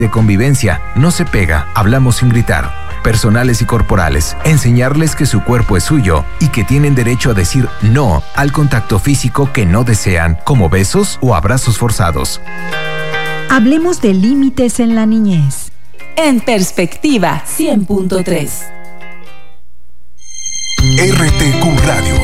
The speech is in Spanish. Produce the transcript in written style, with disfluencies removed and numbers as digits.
de convivencia, no se pega, hablamos sin gritar, personales y corporales, enseñarles que su cuerpo es suyo y que tienen derecho a decir no al contacto físico que no desean, como besos o abrazos forzados. Hablemos de límites en la niñez. En Perspectiva 100.3. RTQ Radio.